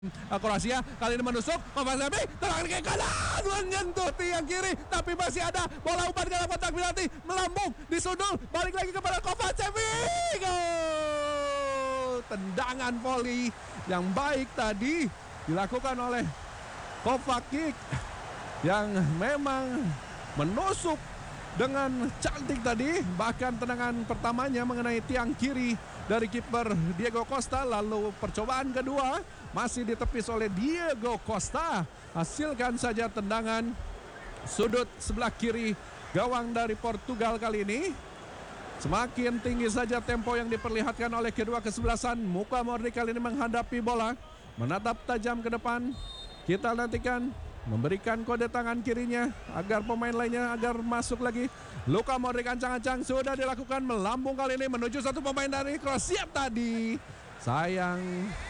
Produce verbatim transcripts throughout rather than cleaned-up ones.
Kroasia kali ini menusuk, Kovacevic terang ke kanan, menyentuh tiang kiri, tapi masih ada bola umpan ke dalam kotak penalti, melambung, disundul, balik lagi kepada Kovacevic. Gol! Tendangan volley yang baik tadi dilakukan oleh Kovacic yang memang menusuk dengan cantik tadi, bahkan tendangan pertamanya mengenai tiang kiri dari kiper Diego Costa, lalu percobaan kedua masih ditepis oleh Diego Costa. Hasilkan saja tendangan sudut sebelah kiri gawang dari Portugal kali ini. Semakin tinggi saja tempo yang diperlihatkan oleh kedua kesebelasan. Luka Modric kali ini menghadapi bola, menatap tajam ke depan. Kita nantikan memberikan kode tangan kirinya agar pemain lainnya agar masuk lagi. Luka Modric ancang-ancang sudah dilakukan, melambung kali ini menuju satu pemain dari Kroasia tadi. Sayang,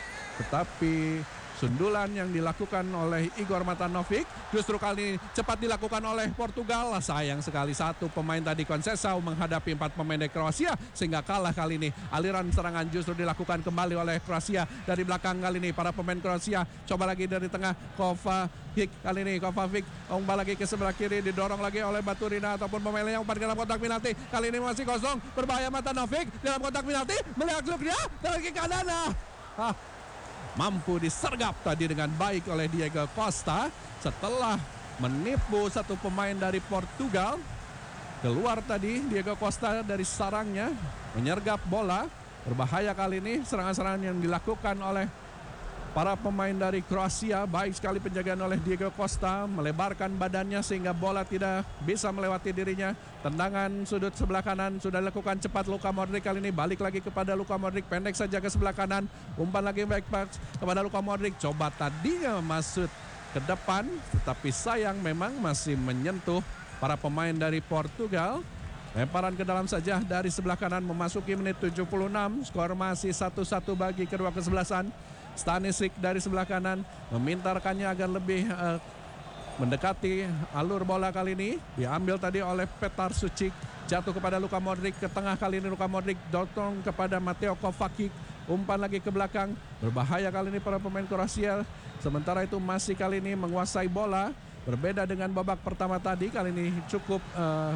tetapi sundulan yang dilakukan oleh Igor Matanovic justru kali ini cepat dilakukan oleh Portugal. Sayang sekali satu pemain tadi Conceição menghadapi empat pemain dari Kroasia sehingga kalah kali ini. Aliran serangan justru dilakukan kembali oleh Kroasia dari belakang kali ini. Para pemain Kroasia coba lagi dari tengah, Kovacic kali ini. Kovacic umpan lagi ke sebelah kiri, didorong lagi oleh Baturina ataupun pemain yang umpan ke dalam kotak penalti. Kali ini masih kosong, berbahaya Matanovic dalam kotak penalti, melihat dia dari ke kanan. Ah, mampu disergap tadi dengan baik oleh Diego Costa setelah menipu satu pemain dari Portugal. Keluar tadi Diego Costa dari sarangnya, menyergap bola. Berbahaya kali ini serangan-serangan yang dilakukan oleh para pemain dari Kroasia. Baik sekali penjagaan oleh Diego Costa, melebarkan badannya sehingga bola tidak bisa melewati dirinya. Tendangan sudut sebelah kanan sudah dilakukan cepat Luka Modric kali ini. Balik lagi kepada Luka Modric, pendek saja ke sebelah kanan. Umpan lagi back pass kepada Luka Modric. Coba tadinya masuk ke depan, tetapi sayang memang masih menyentuh para pemain dari Portugal. Lemparan ke dalam saja dari sebelah kanan memasuki menit tujuh puluh enam. Skor masih satu satu bagi kedua kesebelasan. Stanisic dari sebelah kanan meminta rekannya agar lebih uh, mendekati alur bola kali ini. Diambil tadi oleh Petar Sucic, jatuh kepada Luka Modric ke tengah kali ini. Luka Modric dorong kepada Mateo Kovacic, umpan lagi ke belakang. Berbahaya kali ini para pemain Kroasia. Sementara itu masih kali ini menguasai bola. Berbeda dengan babak pertama tadi, kali ini cukup uh,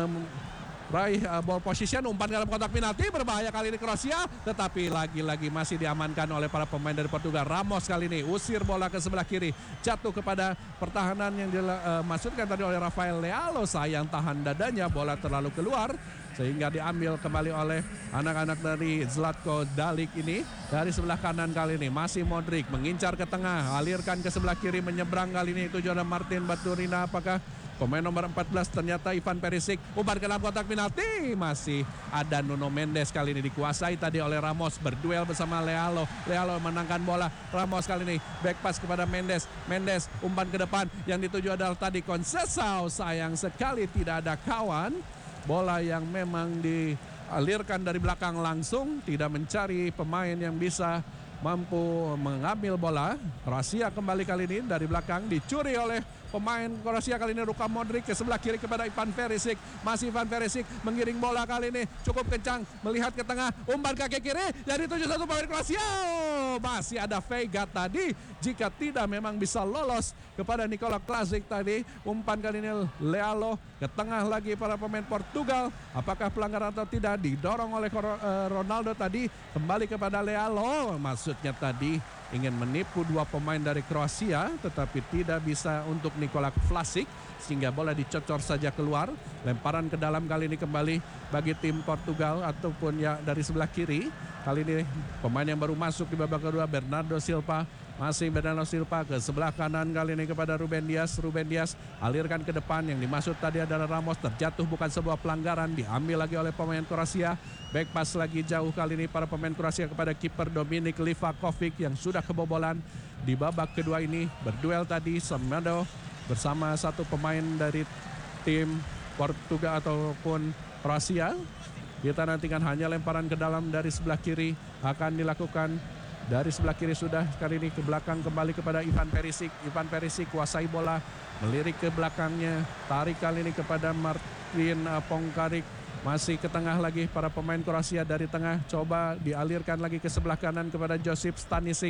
raih uh, ball position, umpan dalam kotak penalti. Berbahaya kali ini Kroasia, tetapi lagi-lagi masih diamankan oleh para pemain dari Portugal. Ramos kali ini usir bola ke sebelah kiri, jatuh kepada pertahanan yang dimaksudkan uh, tadi oleh Rafael Leao. Sayang tahan dadanya, bola terlalu keluar sehingga diambil kembali oleh anak-anak dari Zlatko Dalic ini. Dari sebelah kanan kali ini masih Modric mengincar ke tengah, alirkan ke sebelah kiri, menyeberang kali ini tujuan Martin Baturina. Apakah pemain nomor empat belas ternyata Ivan Perisic, umpan ke dalam kotak penalti. Masih ada Nuno Mendes kali ini, dikuasai tadi oleh Ramos, berduel bersama Leao. Leao menangkan bola, Ramos kali ini back pass kepada Mendes. Mendes umpan ke depan, yang dituju adalah tadi Conceição. Sayang sekali tidak ada kawan. Bola yang memang dialirkan dari belakang langsung, tidak mencari pemain yang bisa mampu mengambil bola. Kroasia kembali kali ini dari belakang, dicuri oleh pemain Kroasia kali ini. Luka Modric ke sebelah kiri kepada Ivan Perisic. Masih Ivan Perisic mengiring bola kali ini cukup kencang, melihat ke tengah, umpan kaki kiri dari tujuh satu pemain Kroasia. Oh, masih ada Veiga tadi, jika tidak memang bisa lolos kepada Nikola Klasic tadi. Umpan kali ini Leao ke tengah lagi para pemain Portugal. Apakah pelanggaran atau tidak? Didorong oleh Ronaldo tadi, kembali kepada Leao. Maksudnya tadi ingin menipu dua pemain dari Kroasia, tetapi tidak bisa untuk Nikola Vlasic, sehingga bola dicocor saja keluar. Lemparan ke dalam kali ini kembali bagi tim Portugal ataupun ya dari sebelah kiri. Kali ini pemain yang baru masuk di babak kedua, Bernardo Silva. Masih Bernardo Silva ke sebelah kanan kali ini kepada Ruben Dias. Ruben Dias alirkan ke depan, yang dimaksud tadi adalah Ramos. Terjatuh, bukan sebuah pelanggaran, diambil lagi oleh pemain Kroasia. Back pass lagi jauh kali ini para pemain Kroasia kepada kiper Dominik Livakovic yang sudah kebobolan di babak kedua ini. Berduel tadi Semedo bersama satu pemain dari tim Portugal ataupun Kroasia. Kita nantikan hanya lemparan ke dalam dari sebelah kiri akan dilakukan. Dari sebelah kiri sudah kali ini ke belakang kembali kepada Ivan Perisic. Ivan Perisic kuasai bola, melirik ke belakangnya, tarik kali ini kepada Martin Pongkarik. Masih ke tengah lagi para pemain Kroasia dari tengah, coba dialirkan lagi ke sebelah kanan kepada Josip Stanisic.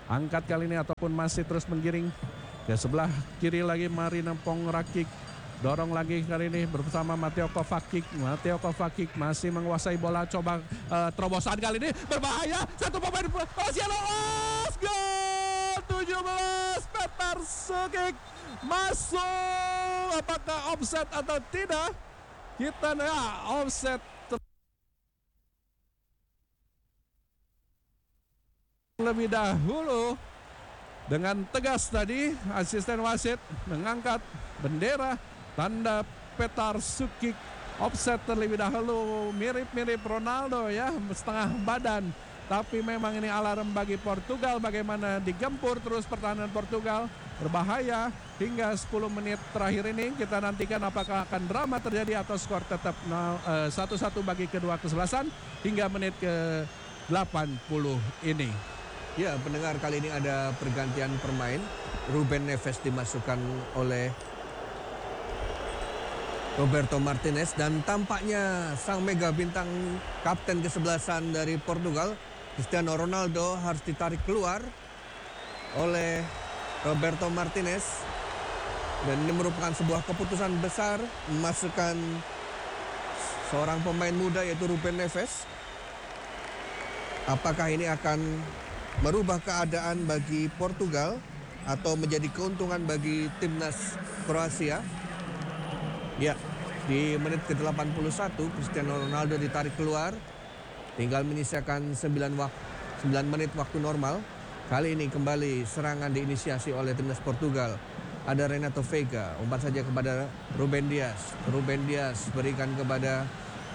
angkat kali ini ataupun masih terus menggiring ke sebelah kiri lagi. Marina Pongrakic dorong lagi kali ini bersama Mateo Kovacic. Mateo Kovacic masih menguasai bola, coba uh, terobosan kali ini berbahaya, satu pemain Kroasia lolos, gol tujuh belas Petar Sukic masuk. Apakah offset atau tidak? Kita ya offset lebih dahulu. Dengan tegas tadi asisten wasit mengangkat bendera tanda Petar Sukic offset terlebih dahulu, mirip-mirip Ronaldo ya, setengah badan. Tapi memang ini alarm bagi Portugal, bagaimana digempur terus pertahanan Portugal, berbahaya hingga sepuluh menit terakhir ini. Kita nantikan apakah akan drama terjadi atau skor tetap satu satu bagi kedua kesebelasan hingga menit ke delapan puluh ini. Ya, pendengar, kali ini ada pergantian pemain. Ruben Neves dimasukkan oleh Roberto Martinez dan tampaknya sang mega bintang kapten kesebelasan dari Portugal, Cristiano Ronaldo, harus ditarik keluar oleh Roberto Martinez. Dan ini merupakan sebuah keputusan besar memasukkan seorang pemain muda yaitu Ruben Neves. Apakah ini akan merubah keadaan bagi Portugal atau menjadi keuntungan bagi timnas Kroasia? Ya, di menit ke delapan puluh satu Cristiano Ronaldo ditarik keluar. Tinggal menyisakan sembilan, wak- sembilan menit waktu normal. Kali ini kembali serangan diinisiasi oleh timnas Portugal. Ada Renato Veiga, umpan saja kepada Ruben Dias. Ruben Dias berikan kepada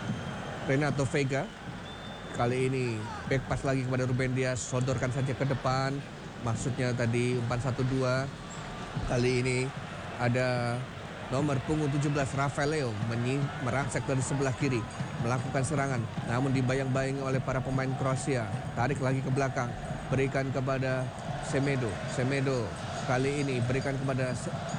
Renato Veiga. Kali ini back pass lagi kepada Ruben Dias, sodorkan saja ke depan. Maksudnya tadi umpan satu dua. Kali ini ada nomor punggung tujuh belas Rafael Leo merangsek dari sebelah kiri, melakukan serangan, namun dibayang-bayangi oleh para pemain Kroasia. Tarik lagi ke belakang, berikan kepada Semedo. Semedo kali ini berikan kepada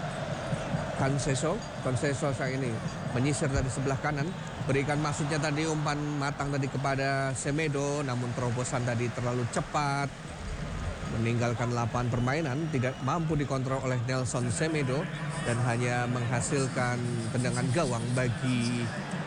Conceição. Conceição saat ini menyisir dari sebelah kanan, berikan maksudnya tadi umpan matang tadi kepada Semedo, namun terobosan tadi terlalu cepat, meninggalkan lapangan permainan, tidak mampu dikontrol oleh Nelson Semedo dan hanya menghasilkan tendangan gawang bagi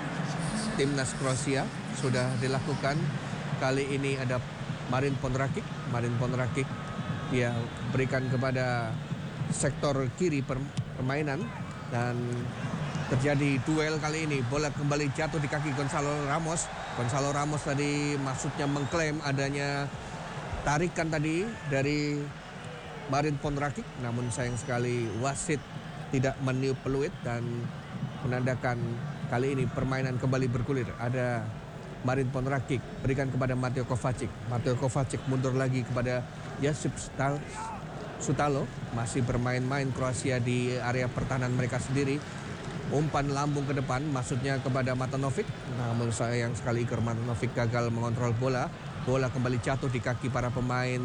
timnas Kroasia. Sudah dilakukan kali ini ada Marin Pongrakic. Marin Pongrakic dia berikan kepada sektor kiri permainan dan terjadi duel kali ini. Bola kembali jatuh di kaki Gonzalo Ramos. Gonzalo Ramos tadi maksudnya mengklaim adanya tarikan tadi dari Marin Pongrakic, namun sayang sekali wasit tidak meniup peluit dan menandakan kali ini permainan kembali bergulir. Ada Marin Pongrakic berikan kepada Mateo Kovacic. Mateo Kovacic mundur lagi kepada Josip Sutalo. Masih bermain-main Kroasia di area pertahanan mereka sendiri. Umpan lambung ke depan, maksudnya kepada Matanovic. Namun sayang sekali Matanovic gagal mengontrol bola. Bola kembali jatuh di kaki para pemain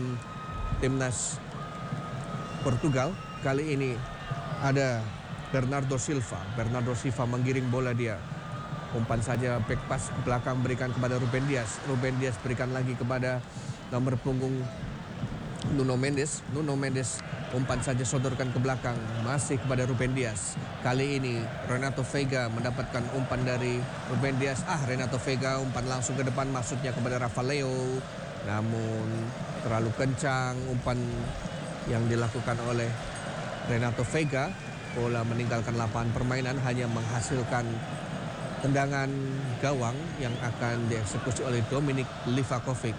timnas Portugal. Kali ini ada Bernardo Silva. Bernardo Silva menggiring bola dia. Umpan saja back pass ke belakang, berikan kepada Ruben Dias. Ruben Dias berikan lagi kepada nomor punggung Nuno Mendes. Nuno Mendes umpan saja sodorkan ke belakang, masih kepada Ruben Dias. Kali ini Renato Veiga mendapatkan umpan dari Ruben Dias. Ah, Renato Veiga umpan langsung ke depan, maksudnya kepada Rafael Leo. Namun terlalu kencang umpan yang dilakukan oleh Renato Veiga. Bola meninggalkan lapangan permainan, hanya menghasilkan tendangan gawang yang akan dieksekusi oleh Dominik Livakovic.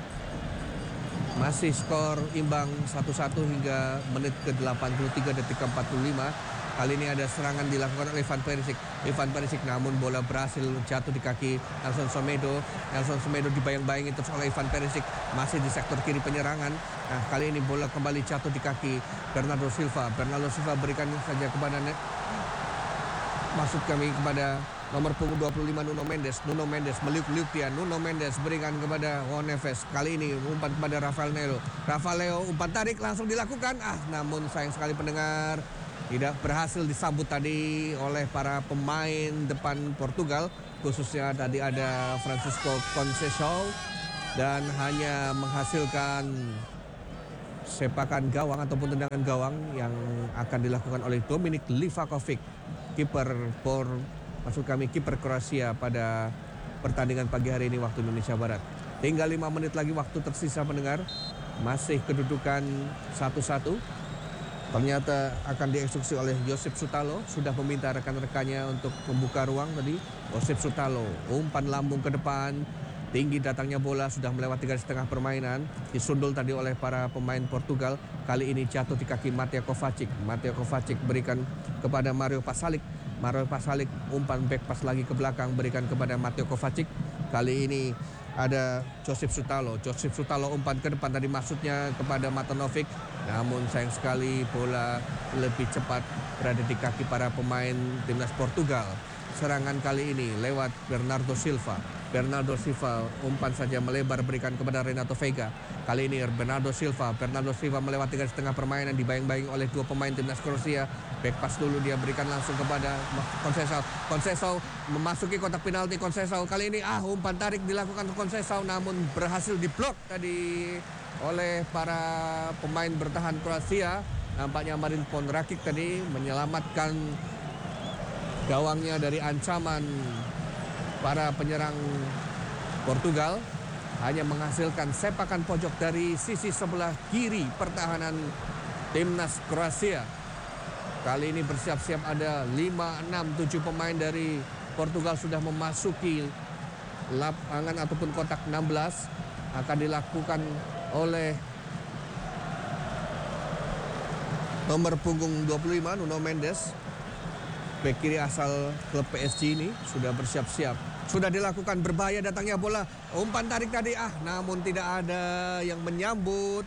Masih skor imbang satu satu hingga menit ke delapan puluh tiga detik ke empat puluh lima. Kali ini ada serangan dilakukan oleh Ivan Perisic. Ivan Perisic namun bola berhasil jatuh di kaki Nelson Semedo. Nelson Semedo dibayang-bayangi terus oleh Ivan Perisic. Masih di sektor kiri penyerangan. Nah, kali ini bola kembali jatuh di kaki Bernardo Silva. Bernardo Silva berikan saja kepada net. Maksud kami kepada nomor punggung dua puluh lima Nuno Mendes. Nuno Mendes meliuk-liuk dia. Nuno Mendes berikan kepada Juan Neves. Kali ini umpan kepada Rafael Leo. Rafael Leo umpan tarik langsung dilakukan. Ah, namun sayang sekali pendengar, tidak berhasil disambut tadi oleh para pemain depan Portugal. Khususnya tadi ada Francisco Conceição dan hanya menghasilkan sepakan gawang ataupun tendangan gawang yang akan dilakukan oleh Dominik Livakovic, kiper por maksud kami kiper Kroasia pada pertandingan pagi hari ini waktu Indonesia Barat. Tinggal lima menit lagi waktu tersisa pendengar. Masih kedudukan satu satu. Ternyata akan dieksekusi oleh Josip Sutalo. Sudah meminta rekan-rekannya untuk membuka ruang tadi. Josip Sutalo umpan lambung ke depan. Tinggi datangnya bola, sudah melewati garis tengah permainan. Disundul tadi oleh para pemain Portugal. Kali ini jatuh di kaki Mateo Kovacic. Mateo Kovacic berikan kepada Mario Pasalic. Mario Pasalic umpan back pas lagi ke belakang, berikan kepada Mateo Kovacic. Kali ini ada Josip Sutalo. Josip Sutalo umpan ke depan, tadi maksudnya kepada Matanovic. Namun sayang sekali bola lebih cepat berada di kaki para pemain timnas Portugal. Serangan kali ini lewat Bernardo Silva. Bernardo Silva umpan saja melebar, berikan kepada Renato Veiga. Kali ini Bernardo Silva. Bernardo Silva melewati garis tengah permainan, dibayang-bayang oleh dua pemain timnas Kroasia. Back pass dulu, dia berikan langsung kepada Conceição. Conceição memasuki kotak penalti. Conceição kali ini ah umpan tarik dilakukan Conceição, namun berhasil diblok tadi oleh para pemain bertahan Kroasia. Nampaknya Marin Pongracic tadi menyelamatkan gawangnya dari ancaman para penyerang Portugal. Hanya menghasilkan sepakan pojok dari sisi sebelah kiri pertahanan timnas Kroasia. Kali ini bersiap-siap ada lima, enam, tujuh pemain dari Portugal sudah memasuki lapangan ataupun kotak enam belas. Akan dilakukan oleh nomor punggung dua puluh lima Nuno Mendes. Bek kiri asal klub P S G ini sudah bersiap-siap. Sudah dilakukan, berbahaya datangnya bola. Umpan tarik tadi ah namun tidak ada yang menyambut.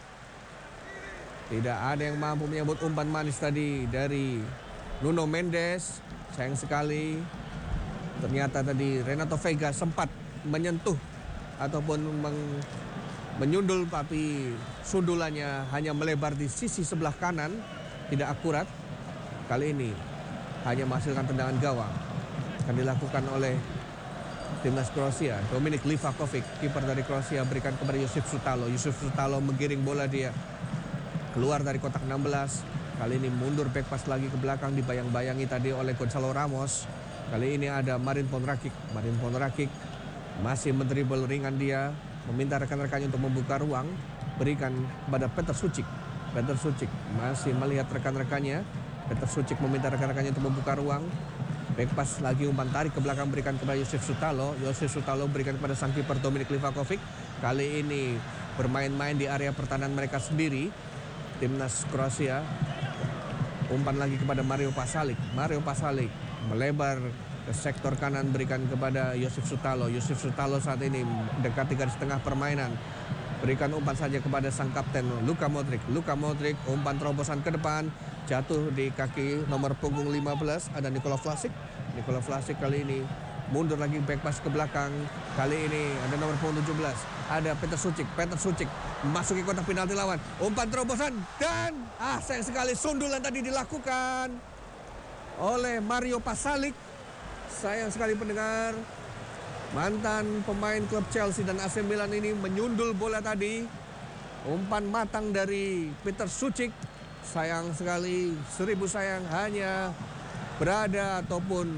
Tidak ada yang mampu menyambut umpan manis tadi dari Nuno Mendes. Sayang sekali. Ternyata tadi Renato Veiga sempat menyentuh ataupun meng, menyundul, tapi sundulannya hanya melebar di sisi sebelah kanan. Tidak akurat. Kali ini hanya menghasilkan tendangan gawang. Akan dilakukan oleh timnas Kroasia. Dominik Livakovic, kiper dari Kroasia, berikan kepada Josip Sutalo. Josip Sutalo menggiring bola, dia keluar dari kotak enam belas. Kali ini mundur back pass lagi ke belakang, dibayang-bayangi tadi oleh Gonzalo Ramos. Kali ini ada Marin Pongracic. Marin Pongracic masih mendribble ringan, dia meminta rekan-rekannya untuk membuka ruang. Berikan kepada Petar Sucic. Petar Sucic masih melihat rekan-rekannya. Petar Sucic meminta rekan-rekannya untuk membuka ruang. Back pass lagi, umpan tarik ke belakang, berikan kepada Josip Sutalo. Josip Sutalo berikan kepada sang kiper Dominik Livakovic. Kali ini bermain-main di area pertahanan mereka sendiri. Timnas Kroasia. Umpan lagi kepada Mario Pasalic. Mario Pasalic melebar ke sektor kanan, berikan kepada Josip Sutalo. Josip Sutalo saat ini dekat di garis tengah permainan. Berikan umpan saja kepada sang kapten Luka Modric. Luka Modric umpan terobosan ke depan, jatuh di kaki nomor punggung lima belas, ada Nikola Vlasic. Nikola Vlasic kali ini mundur lagi, back pass ke belakang. Kali ini ada nomor punggung tujuh belas, ada Petar Sucic. Petar Sucic memasuki kotak penalti lawan. Umpan terobosan dan ah sayang sekali sundulan tadi dilakukan oleh Mario Pasalic. Sayang sekali pendengar. Mantan pemain klub Chelsea dan A C Milan ini menyundul bola tadi. Umpan matang dari Petar Sucic. Sayang sekali, seribu sayang, hanya berada ataupun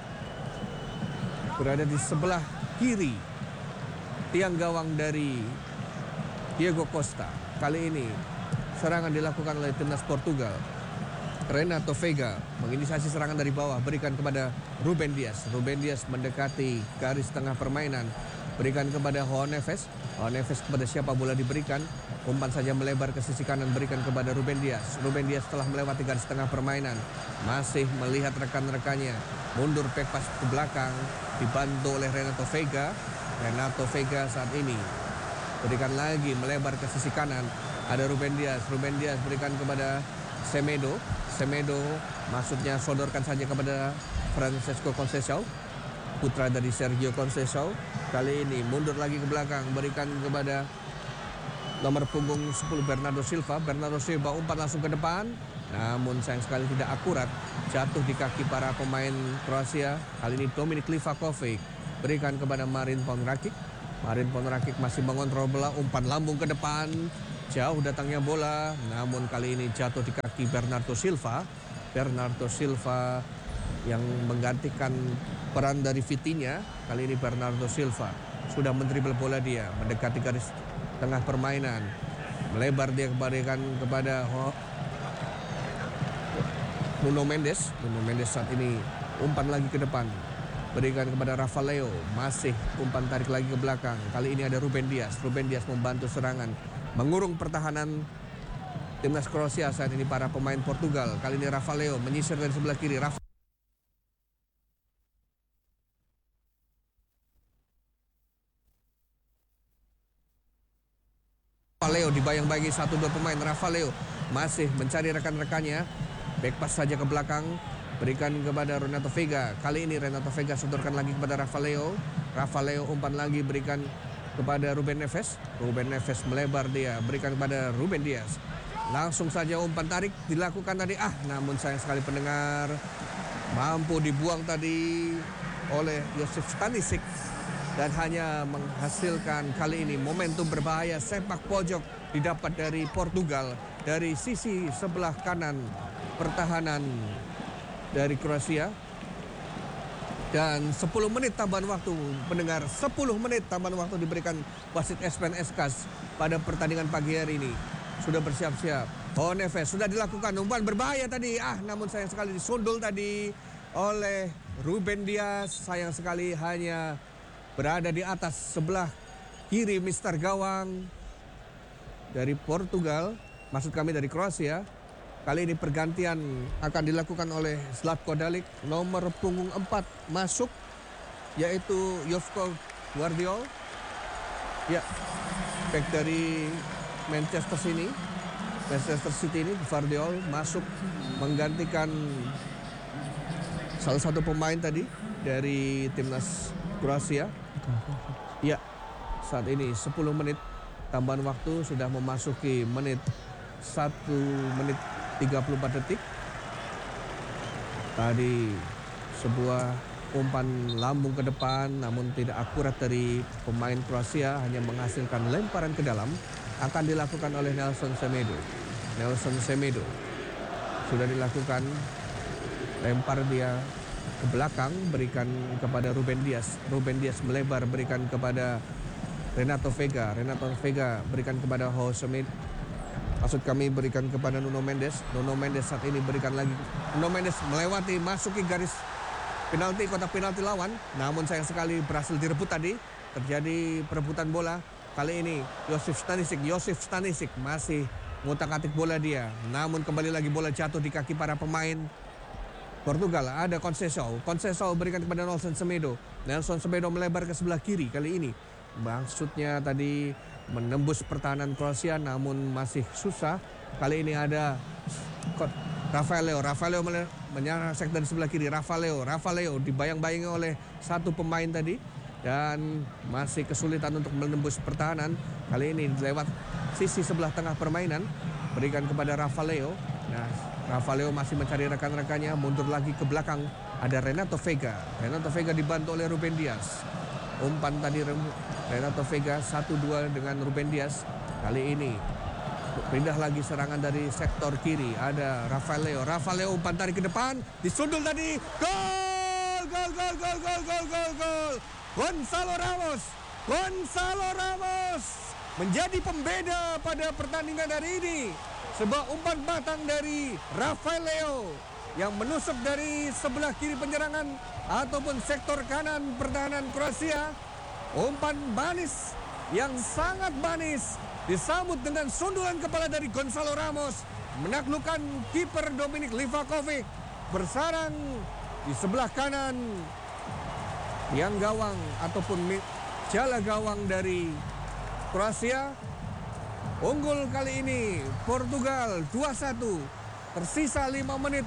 berada di sebelah kiri tiang gawang dari Diego Costa. Kali ini serangan dilakukan oleh timnas Portugal. Renato Veiga menginisiasi serangan dari bawah, berikan kepada Ruben Dias. Ruben Dias mendekati garis tengah permainan, berikan kepada João Neves. João Neves kepada siapa bola diberikan, umpan saja melebar ke sisi kanan, berikan kepada Ruben Dias. Ruben Dias telah melewati garis tengah permainan, masih melihat rekan-rekannya, mundur back pass ke belakang, dibantu oleh Renato Veiga. Renato Veiga saat ini berikan lagi, melebar ke sisi kanan, ada Ruben Dias. Ruben Dias berikan kepada Semedo. Semedo maksudnya sodorkan saja kepada Francesco Conceição, putra dari Sergio Conceição. Kali ini mundur lagi ke belakang, berikan kepada nomor punggung sepuluh Bernardo Silva. Bernardo Silva umpan langsung ke depan, namun sayang sekali tidak akurat, jatuh di kaki para pemain Kroasia. Kali ini Dominik Livakovic berikan kepada Marin Pongracic. Marin Pongracic masih mengontrol bola, umpan lambung ke depan, Jauh datangnya bola, namun kali ini jatuh di kaki Bernardo Silva. Bernardo Silva yang menggantikan peran dari Vitinha. Kali ini Bernardo Silva sudah mendribel bola dia, mendekati garis tengah permainan. Melebar dia kembalikan kepada Nuno Mendes. Nuno Mendes saat ini umpan lagi ke depan. Berikan kepada Rafael, masih umpan tarik lagi ke belakang. Kali ini ada Ruben Dias. Ruben Dias membantu serangan, mengurung pertahanan timnas Kroasia saat ini para pemain Portugal. Kali ini Rafael menyisir dari sebelah kiri. Rafa Rafael dibayang-bayangi satu dua pemain. Rafael masih mencari rekan-rekannya. Back pass saja ke belakang. Berikan kepada Renato Vega. Kali ini Renato Vega sodorkan lagi kepada Rafael. Rafael umpan lagi berikan kepada Ruben Neves. Ruben Neves melebar dia. Berikan kepada Ruben Dias. Langsung saja umpan tarik dilakukan tadi. Ah, namun sayang sekali pendengar. Mampu dibuang tadi oleh Josip Stanisic. Dan hanya menghasilkan kali ini momentum berbahaya. Sepak pojok didapat dari Portugal. Dari sisi sebelah kanan pertahanan dari Kroasia. Dan sepuluh menit tambahan waktu, pendengar, sepuluh menit tambahan waktu diberikan wasit Espen Eskas pada pertandingan pagi hari ini. Sudah bersiap-siap. Oh, Neves sudah dilakukan umpan berbahaya tadi. Ah, namun sayang sekali disundul tadi oleh Ruben Dias. Sayang sekali hanya berada di atas sebelah kiri mister gawang dari Portugal, maksud kami dari Kroasia. Kali ini pergantian akan dilakukan oleh Zlatko Dalic. Nomor punggung empat masuk, yaitu Joško Gvardiol. Ya, back dari Manchester sini, Manchester City ini, Gvardiol masuk menggantikan salah satu pemain tadi dari timnas Kroasia. Ya, saat ini sepuluh menit tambahan waktu sudah memasuki menit satu menit tiga puluh empat detik. Tadi sebuah umpan lambung ke depan namun tidak akurat dari pemain Kroasia, hanya menghasilkan lemparan ke dalam. Akan dilakukan oleh Nelson Semedo. Nelson Semedo sudah dilakukan, lempar dia ke belakang, berikan kepada Ruben Dias. Ruben Dias melebar, berikan kepada Renato Vega. Renato Vega berikan kepada Jose Med Maksud kami berikan kepada Nuno Mendes. Nuno Mendes saat ini berikan lagi. Nuno Mendes melewati, masuki garis penalti, kotak penalti lawan. Namun sayang sekali berhasil direbut tadi. Terjadi perebutan bola. Kali ini Josip Stanisic. Josip Stanisic masih ngutak-atik bola dia. Namun kembali lagi bola jatuh di kaki para pemain Portugal. Ada Conceição. Conceição berikan kepada Nelson Semedo. Nelson Semedo melebar ke sebelah kiri kali ini. Maksudnya tadi menembus pertahanan Kroasia namun masih susah. Kali ini ada Rafael. Rafael menyerang sektor sebelah kiri. Rafael. Rafael dibayang-bayangi oleh satu pemain tadi dan masih kesulitan untuk menembus pertahanan. Kali ini lewat sisi sebelah tengah permainan, berikan kepada Rafael. Nah, Rafael masih mencari rekan-rekannya, mundur lagi ke belakang. Ada Renato Vega. Renato Vega dibantu oleh Ruben Dias. Umpan tadi Renato Vega satu dua dengan Ruben Dias. Kali ini pindah lagi serangan dari sektor kiri. Ada Rafael. Rafael umpan tarik ke depan, disundul tadi. Gol! Gol, gol, gol, gol, gol, gol, gol. Gonzalo Ramos. Gonzalo Ramos menjadi pembeda pada pertandingan hari ini. Sebuah umpan batang dari Rafael yang menusuk dari sebelah kiri penyerangan ataupun sektor kanan pertahanan Kroasia. Umpan manis yang sangat manis disambut dengan sundulan kepala dari Gonzalo Ramos, menaklukkan kiper Dominik Livakovic. Bersarang di sebelah kanan yang gawang ataupun jala gawang dari Kroasia. Unggul kali ini Portugal dua satu. Tersisa lima menit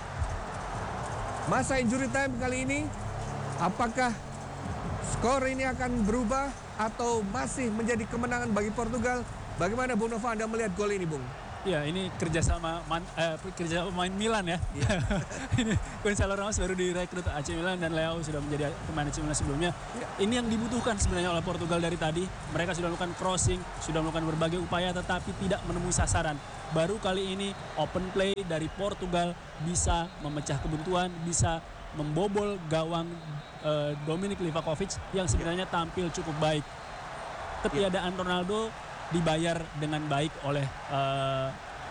masa injury time kali ini. Apakah skor ini akan berubah atau masih menjadi kemenangan bagi Portugal? Bagaimana Bung Nova Anda melihat gol ini, Bung? Ya, ini kerjasama man, eh, kerja pemain Milan ya. Iya. Ini Gonzalo Ramos baru direkrut A C Milan dan Leao sudah menjadi pemain A C Milan sebelumnya. Iya. Ini yang dibutuhkan sebenarnya oleh Portugal dari tadi. Mereka sudah melakukan crossing, sudah melakukan berbagai upaya tetapi tidak menemui sasaran. Baru kali ini open play dari Portugal bisa memecah kebuntuan, bisa membobol gawang eh, Dominik Livakovic yang sebenarnya tampil cukup baik. Ketiadaan Ronaldo dibayar dengan baik oleh uh,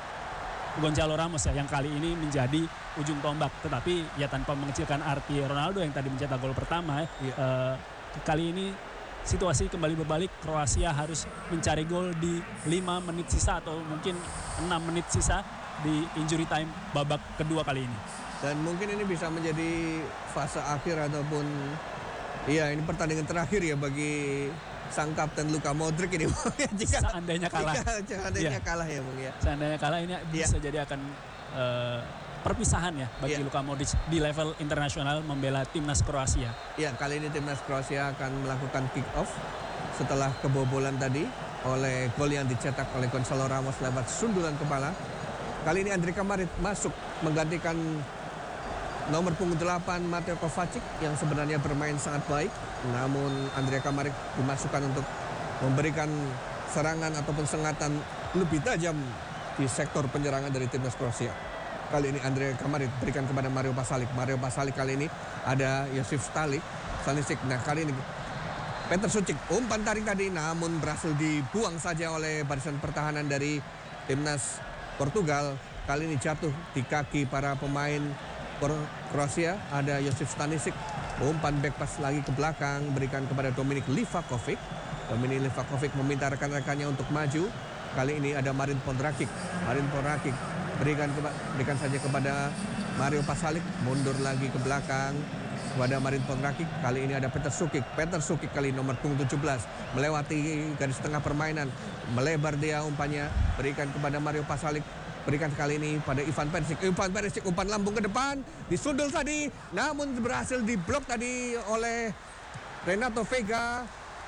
Gonzalo Ramos ya, yang kali ini menjadi ujung tombak. Tetapi ya tanpa mengecilkan arti Ronaldo yang tadi mencetak gol pertama ya, Iya. uh, kali ini situasi kembali berbalik. Kroasia harus mencari gol di lima menit sisa atau mungkin enam menit sisa di injury time babak kedua kali ini. Dan mungkin ini bisa menjadi fase akhir ataupun iya ini pertandingan terakhir ya bagi sang kapten Luka Modric ini. jika Seandainya kalah. Jika seandainya Iya. kalah ya Bung ya. Seandainya kalah ini bisa jadi akan uh, perpisahan ya bagi Iya. Luka Modric di level internasional membela timnas Kroasia. Ya, kali ini timnas Kroasia akan melakukan kick off setelah kebobolan tadi oleh gol yang dicetak oleh Gonzalo Ramos lewat sundulan kepala. Kali ini Andrija Kramaric masuk menggantikan nomor punggung delapan Mateo Kovacic yang sebenarnya bermain sangat baik. Namun Andrija Kramaric dimasukkan untuk memberikan serangan ataupun sengatan lebih tajam di sektor penyerangan dari timnas Kroasia. Kali ini Andrija Kramaric berikan kepada Mario Pasalic. Mario Pasalic kali ini ada Josip Stalik, Stanisic. Nah kali ini Petar Sucic umpan tarik tadi namun berhasil dibuang saja oleh barisan pertahanan dari timnas Portugal. Kali ini jatuh di kaki para pemain Kroasia. Ada Josip Stanisic, umpan back pass lagi ke belakang, berikan kepada Dominik Livakovic. Dominik Livakovic meminta rekan-rekannya untuk maju. Kali ini ada Marin Pondrakic. Marin Pondrakic berikan keba- berikan saja kepada Mario Pasalic, mundur lagi ke belakang kepada Marin Pondrakic. Kali ini ada Petar Sucic. Petar Sucic kali nomor punggung tujuh belas melewati garis tengah permainan, melebar dia umpannya, berikan kepada Mario Pasalic. Berikan kali ini pada Ivan Perisic. Ivan Perisic umpan lambung ke depan, disundul tadi, namun berhasil diblok tadi oleh Renato Vega,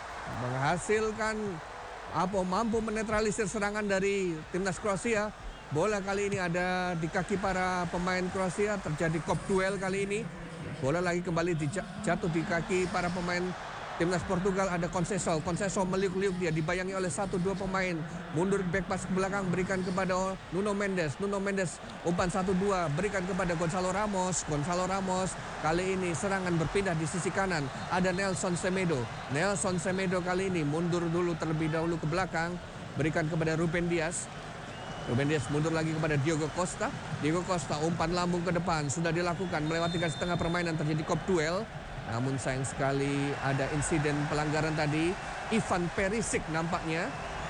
menghasilkan apa mampu menetralisir serangan dari timnas Kroasia. Bola kali ini ada di kaki para pemain Kroasia, terjadi kop duel kali ini. Bola lagi kembali jatuh di kaki para pemain timnas Portugal. Ada Conceição. Conceição meliuk-liuk dia, dibayangi oleh satu dua pemain. Mundur back pass ke belakang, berikan kepada Nuno Mendes. Nuno Mendes umpan satu dua, berikan kepada Gonzalo Ramos. Gonzalo Ramos kali ini serangan berpindah di sisi kanan. Ada Nelson Semedo. Nelson Semedo kali ini mundur dulu terlebih dahulu ke belakang, berikan kepada Ruben Dias. Ruben Dias mundur lagi kepada Diogo Costa. Diogo Costa umpan lambung ke depan, sudah dilakukan melewati garis tengah permainan, terjadi kop duel. Namun sayang sekali ada insiden pelanggaran tadi. Ivan Perisic nampaknya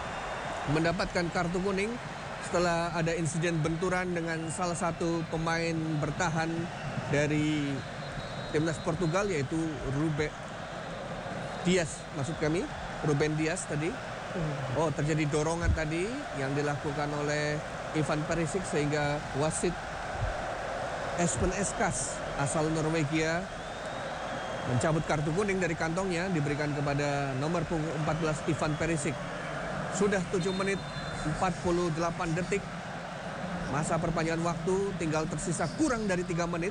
mendapatkan kartu kuning setelah ada insiden benturan dengan salah satu pemain bertahan dari timnas Portugal, yaitu Ruben Dias maksud kami, Ruben Dias tadi. Oh, terjadi dorongan tadi yang dilakukan oleh Ivan Perisic sehingga wasit Espen Eskas asal Norwegia mencabut kartu kuning dari kantongnya, diberikan kepada nomor punggung empat belas Ivan Perisic. Sudah tujuh menit empat puluh delapan detik. Masa perpanjangan waktu tinggal tersisa kurang dari tiga menit.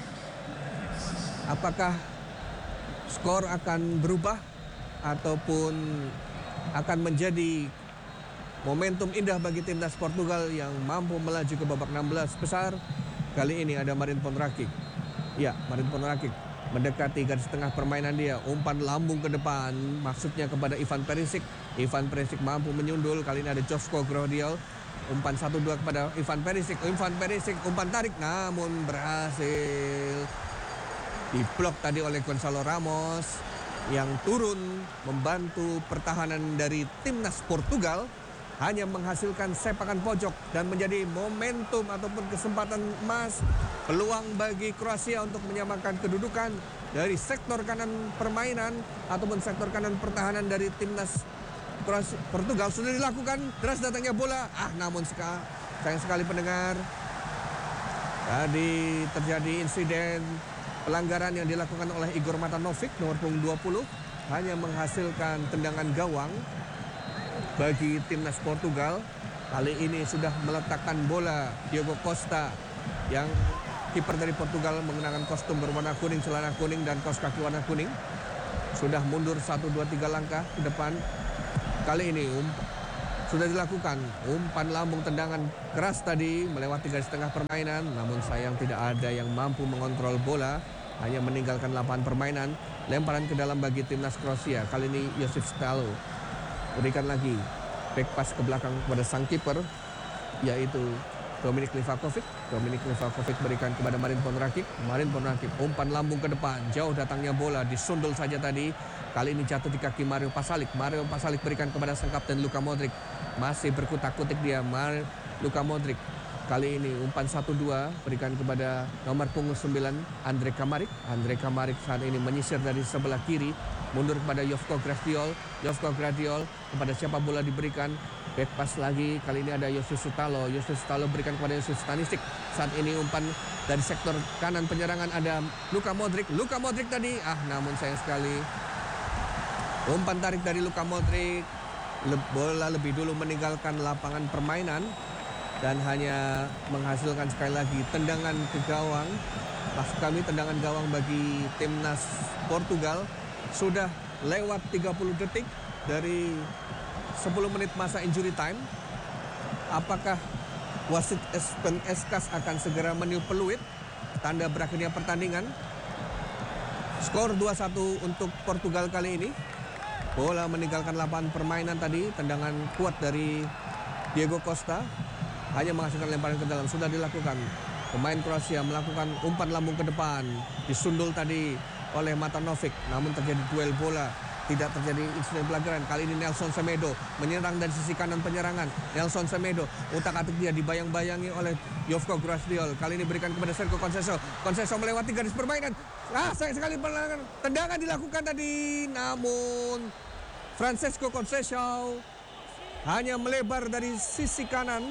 Apakah skor akan berubah ataupun akan menjadi momentum indah bagi timnas Portugal yang mampu melaju ke babak enam belas besar? Kali ini ada Marin Pondrakic. Ya, Marin Pondrakic mendekati garis tengah permainan dia, umpan lambung ke depan, maksudnya kepada Ivan Perisic. Ivan Perisic mampu menyundul. Kali ini ada Josko Gvardiol, umpan satu dua kepada Ivan Perisic. Ivan Perisic umpan tarik namun berhasil diblok tadi oleh Gonzalo Ramos yang turun membantu pertahanan dari timnas Portugal. Hanya menghasilkan sepakan pojok dan menjadi momentum ataupun kesempatan emas, peluang bagi Kroasia untuk menyamakan kedudukan dari sektor kanan permainan ataupun sektor kanan pertahanan dari timnas Kroasia. Portugal sudah dilakukan, deras datangnya bola, ah namun seka, sayang sekali pendengar, tadi terjadi insiden pelanggaran yang dilakukan oleh Igor Matanovic nomor punggung dua puluh, hanya menghasilkan tendangan gawang bagi timnas Portugal. Kali ini sudah meletakkan bola Diogo Costa yang kiper dari Portugal mengenakan kostum berwarna kuning, celana kuning dan kaos kaki warna kuning. Sudah mundur satu dua tiga langkah ke depan. Kali ini um, sudah dilakukan umpan lambung, tendangan keras tadi melewati garis tengah permainan. Namun sayang tidak ada yang mampu mengontrol bola, hanya meninggalkan lapangan permainan. Lemparan ke dalam bagi timnas Kroasia. Kali ini Josip Stalo berikan lagi back pass ke belakang kepada sang kiper, yaitu Dominik Livakovic. Dominik Livakovic berikan kepada Marin Ponrakic. Marin Ponrakic umpan lambung ke depan, jauh datangnya bola, disundul saja tadi. Kali ini jatuh di kaki Mario Pasalic. Mario Pasalic berikan kepada sang kapten Luka Modric. Masih berkutak-kutik dia, Mar Luka Modric. Kali ini umpan satu dua berikan kepada nomor punggung sembilan Andre Kramaric. Andre Kramaric saat ini menyisir dari sebelah kiri, mundur kepada Jovko Gvardiol. Jovko Gvardiol kepada siapa bola diberikan? Back pass lagi, kali ini ada Josip Sutalo. Josip Sutalo berikan kepada Josip Stanisic. Saat ini umpan dari sektor kanan penyerangan ada Luka Modric. Luka Modric tadi, ah namun sayang sekali. Umpan tarik dari Luka Modric. Bola lebih dulu meninggalkan lapangan permainan dan hanya menghasilkan sekali lagi tendangan ke gawang. Maksud kami tendangan gawang bagi timnas Portugal. Sudah lewat tiga puluh detik dari sepuluh menit masa injury time. Apakah wasit Espen Eskas akan segera meniup peluit tanda berakhirnya pertandingan? Skor dua satu untuk Portugal kali ini. Bola meninggalkan lapangan permainan tadi, tendangan kuat dari Diogo Costa hanya menghasilkan lemparan ke dalam. Sudah dilakukan. Pemain Kroasia melakukan umpan lambung ke depan, disundul tadi oleh Matanovic, namun terjadi duel bola. Tidak terjadi insiden pelanggaran. Kali ini Nelson Semedo menyerang dari sisi kanan penyerangan. Nelson Semedo, utak-atik dia dibayang-bayangi oleh Jovko Gvardiol. Kali ini berikan kepada Sergio Conceição. Conceição melewati garis permainan. Ah, sayang sekali pelanggaran. Tendangan dilakukan tadi, namun Francesco Conceição hanya melebar dari sisi kanan.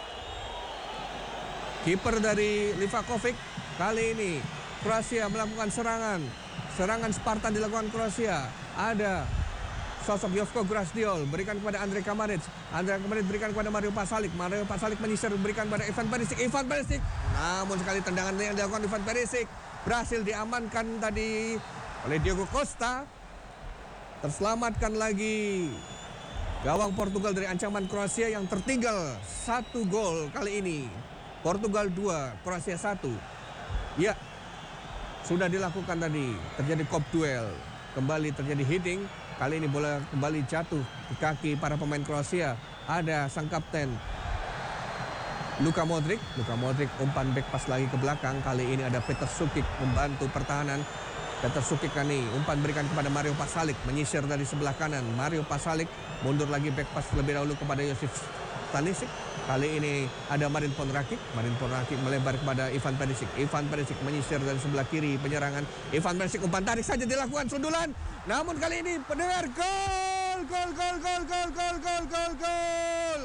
Kiper dari Livakovic. Kali ini Kroasia melakukan serangan. Serangan Spartan dilakukan Kroasia. Ada sosok Jovko Gvardiol berikan kepada Andre Kramaric. Andre Kramaric berikan kepada Mario Pasalic. Mario Pasalic menyisir berikan kepada Ivan Perisic. Ivan Perisic. Namun sekali tendangan yang dilakukan Ivan Perisic berhasil diamankan tadi oleh Diogo Costa. Terselamatkan lagi gawang Portugal dari ancaman Kroasia yang tertinggal satu gol kali ini. Portugal dua, Kroasia satu. Ya, sudah dilakukan tadi. Terjadi kop duel. Kembali terjadi hitting. Kali ini bola kembali jatuh di kaki para pemain Kroasia. Ada sang kapten Luka Modric. Luka Modric umpan back pass lagi ke belakang. Kali ini ada Petar Sukic membantu pertahanan. Petar Sukic kali umpan berikan kepada Mario Pasalic. Menyisir dari sebelah kanan. Mario Pasalic mundur lagi back pass terlebih dahulu kepada Josip Stanisic. Kali ini ada Marin Ponrakic. Marin Ponrakic melebar kepada Ivan Perisic. Ivan Perisic menyisir dari sebelah kiri penyerangan. Ivan Perisic umpan tarik saja dilakukan sundulan. Namun kali ini pendengar gol, gol, gol, gol, gol, gol, gol, gol, gol.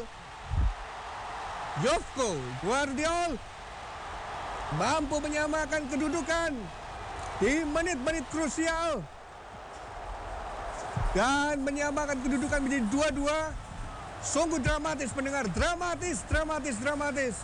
Jovko Gvardiol mampu menyamakan kedudukan di menit-menit krusial dan menyamakan kedudukan menjadi dua dua. Sungguh dramatis pendengar, dramatis, dramatis, dramatis.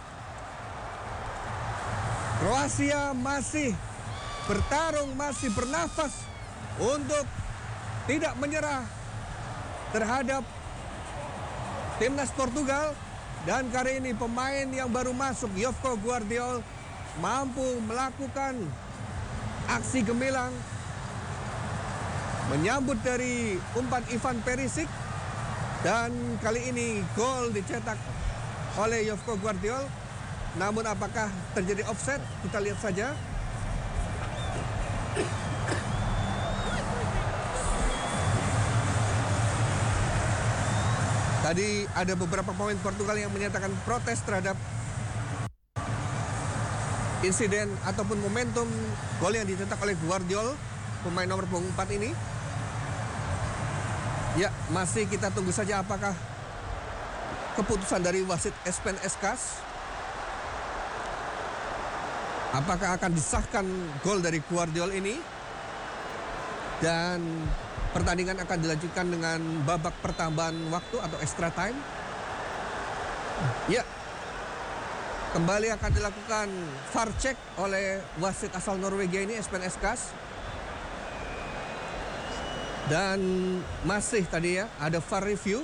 Kroasia masih bertarung, masih bernafas untuk tidak menyerah terhadap timnas Portugal. Dan kali ini pemain yang baru masuk, Jovko Gvardiol, mampu melakukan aksi gemilang, menyambut dari umpan Ivan Perisic. Dan kali ini gol dicetak oleh Jovko Gvardiol. Namun apakah terjadi offset? Kita lihat saja. Tadi ada beberapa pemain Portugal yang menyatakan protes terhadap insiden ataupun momentum gol yang dicetak oleh Gvardiol, pemain nomor punggung empat ini. Ya, masih kita tunggu saja apakah keputusan dari wasit Espen Eskas. Apakah akan disahkan gol dari Gvardiol ini. Dan pertandingan akan dilanjutkan dengan babak pertambahan waktu atau extra time. Ya, kembali akan dilakukan V A R check oleh wasit asal Norwegia ini, Espen Eskas. Dan masih tadi ya ada V A R review.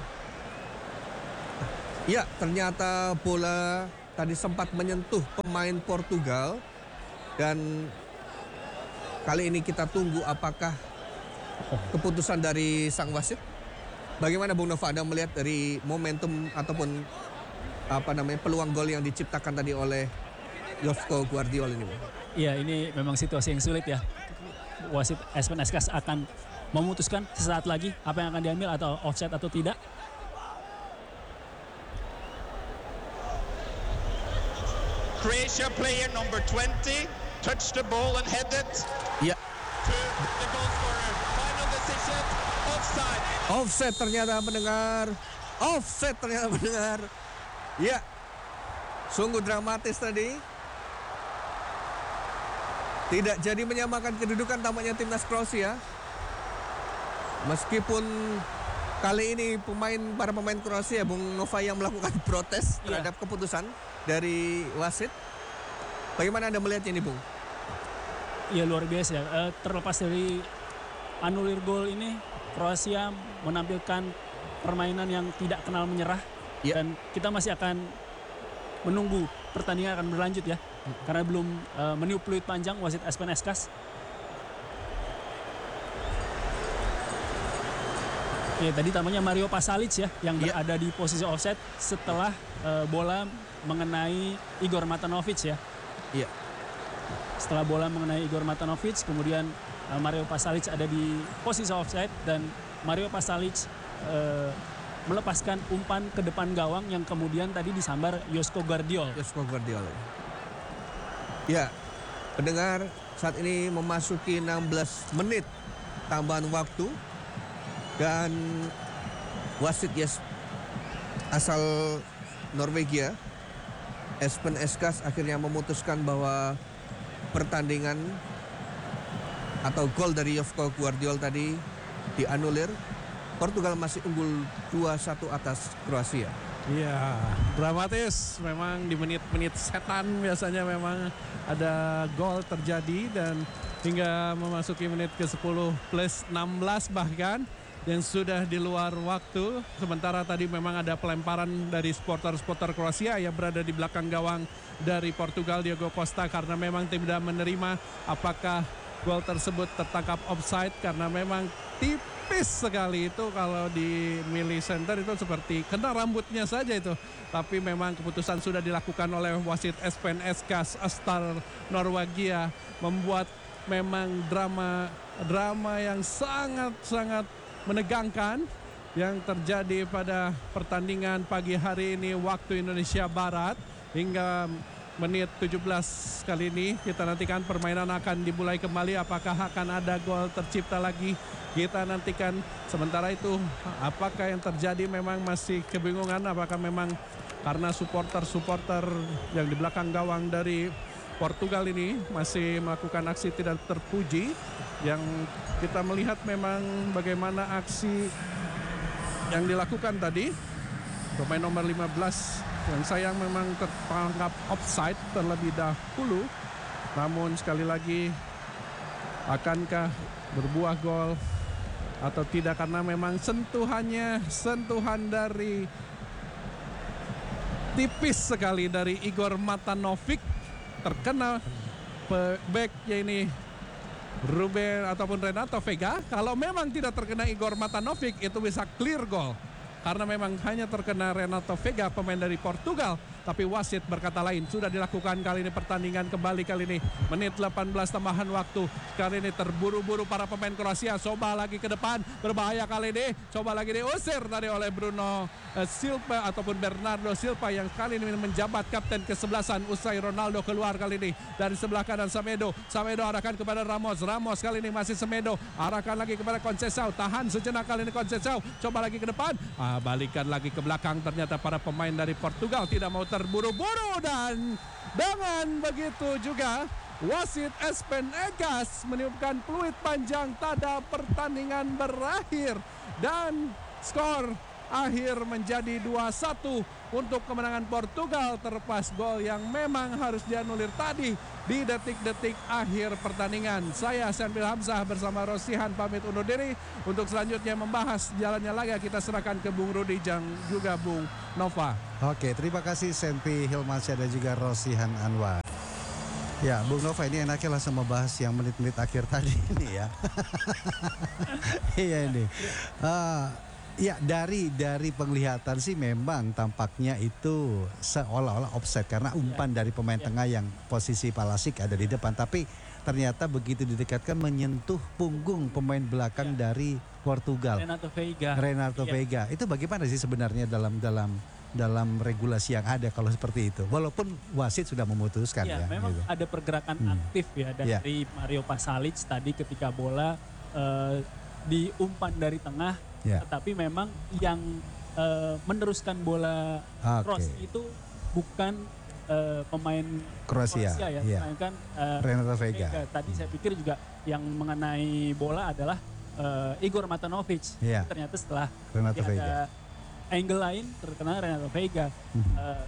Ya, ternyata bola tadi sempat menyentuh pemain Portugal. Dan kali ini kita tunggu apakah keputusan dari sang wasit. Bagaimana Bung Nova, Anda melihat dari momentum ataupun apa namanya peluang gol yang diciptakan tadi oleh Josko Gvardiol ini? Iya, ini memang situasi yang sulit ya. Wasit Espen Eskas akan memutuskan sesaat lagi apa yang akan diambil, atau offside atau tidak. Croatia player number twenty touched the ball and headed Ya, to the goal scorer. Final decision, offside. offset ternyata mendengar. Offset ternyata mendengar. Ya, sungguh dramatis tadi. Tidak jadi menyamakan kedudukan tampaknya timnas Kroasia. Meskipun kali ini pemain para pemain Kroasia, Bung Nova, yang melakukan protes Iya. terhadap keputusan dari wasit. Bagaimana Anda melihatnya ini, Bung? Ya luar biasa ya. Eh, terlepas dari anulir gol ini, Kroasia menampilkan permainan yang tidak kenal menyerah. Ya. Dan kita masih akan menunggu pertandingan akan berlanjut ya. Karena belum eh, meniup peluit panjang wasit Espen Eskas. Ya, tadi tampaknya Mario Pasalic ya yang Ya. berada di posisi offside setelah eh, bola mengenai Igor Matanovic ya. Iya. Setelah bola mengenai Igor Matanovic, kemudian uh, Mario Pasalic ada di posisi offside dan Mario Pasalic uh, melepaskan umpan ke depan gawang yang kemudian tadi disambar Josko Gvardiol. Josko Gvardiol. Ya, pendengar, saat ini memasuki enam belas menit tambahan waktu dan wasit yes asal Norwegia, Espen Eskas, akhirnya memutuskan bahwa pertandingan atau gol dari Josko Gvardiol tadi dianulir. Portugal masih unggul dua satu atas Kroasia. Iya, dramatis. Memang di menit-menit setan biasanya memang ada gol terjadi, dan hingga memasuki menit ke sepuluh plus enam belas bahkan, dan sudah di luar waktu. Sementara tadi memang ada pelemparan dari supporter-supporter Kroasia yang berada di belakang gawang dari Portugal, Diogo Costa, karena memang tidak menerima apakah gol tersebut tertangkap offside, karena memang tipis sekali itu. Kalau di Mili Center itu seperti kena rambutnya saja itu. Tapi memang keputusan sudah dilakukan oleh wasit Espen Eskas asal Norwegia, membuat memang drama drama yang sangat-sangat menegangkan yang terjadi pada pertandingan pagi hari ini waktu Indonesia Barat. Hingga menit tujuh belas kali ini kita nantikan permainan akan dimulai kembali. Apakah akan ada gol tercipta lagi, kita nantikan. Sementara itu apakah yang terjadi, memang masih kebingungan. Apakah memang karena supporter-supporter yang di belakang gawang dari Portugal ini masih melakukan aksi tidak terpuji. Yang kita melihat memang bagaimana aksi yang dilakukan tadi. Pemain nomor lima belas yang sayang memang tertangkap offside terlebih dahulu. Namun sekali lagi, akankah berbuah gol atau tidak, karena memang sentuhannya sentuhan dari tipis sekali dari Igor Matanovic terkena backnya ini Ruben ataupun Renato Vega. Kalau memang tidak terkena Igor Matanovic, itu bisa clear goal. Karena memang hanya terkena Renato Vega, pemain dari Portugal. Tapi wasit berkata lain. Sudah dilakukan kali ini pertandingan kembali kali ini. Menit delapan belas tambahan waktu. Kali ini terburu-buru para pemain Kroasia. Coba lagi ke depan. Berbahaya kali ini. Coba lagi diusir tadi oleh Bruno Silva ataupun Bernardo Silva yang kali ini menjabat kapten kesebelasan usai Ronaldo keluar kali ini. Dari sebelah kanan Semedo. Semedo arahkan kepada Ramos. Ramos kali ini masih Semedo. Arahkan lagi kepada Conceição. Tahan sejenak kali ini Conceição. Coba lagi ke depan. Ah, balikan lagi ke belakang. Ternyata para pemain dari Portugal tidak mau terburu-buru, dan dengan begitu juga wasit Espen Eskas meniupkan peluit panjang tanda pertandingan berakhir, dan skor akhir menjadi dua satu untuk kemenangan Portugal terlepas gol yang memang harus dianulir tadi di detik-detik akhir pertandingan. Saya Senpil Hamzah bersama Rosihan pamit undur diri. Untuk selanjutnya membahas jalannya laga kita serahkan ke Bung Rudi dan juga Bung Nova. Oke, terima kasih Senpi Hilmansyah dan juga Rosihan Anwar. Ya, Bung Nova, ini enaknya langsung membahas yang menit-menit akhir tadi ini ya. Iya ini. Uh, ya dari dari penglihatan sih memang tampaknya itu seolah-olah offside karena umpan ya. dari pemain ya. tengah yang posisi Pulisic ada di depan, tapi ternyata begitu didekatkan menyentuh punggung pemain belakang ya. dari Portugal. Renato Veiga. Renato ya. Veiga. Itu bagaimana sih sebenarnya dalam dalam dalam regulasi yang ada kalau seperti itu, walaupun wasit sudah memutuskan ya, ya memang gitu. ada pergerakan hmm. aktif ya dari ya. Mario Pasalic tadi ketika bola uh, diumpan dari tengah ya. tetapi memang yang uh, meneruskan bola okay. cross itu bukan uh, pemain Kroasia, Kroasia ya, ya. melainkan uh, Renato Veiga. Veiga. Tadi hmm. saya pikir juga yang mengenai bola adalah uh, Igor Matanovic. Ya. Ternyata setelah Renato Veiga. Angle lain terkena Renato Veiga. Hmm. Uh,